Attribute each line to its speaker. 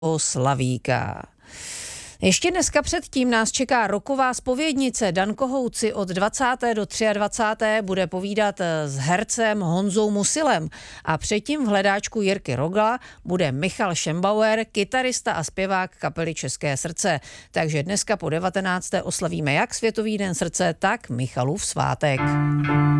Speaker 1: Slavíka. Ještě dneska předtím nás čeká roková zpovědnice. Dan Kohouci od 20. do 23. bude povídat s hercem Honzou Musilem. A předtím v hledáčku Jirky Rogla bude Michal Šembauer, kytarista a zpěvák kapely České srdce. Takže dneska po 19. oslavíme jak Světový den srdce, tak Michalův svátek.